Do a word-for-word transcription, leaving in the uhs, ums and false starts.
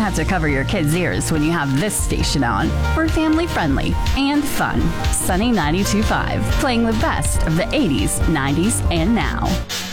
have to cover your kids' ears when you have this station on. We're family friendly and fun. Sunny ninety-two point five, playing the best of the eighties, nineties, and now.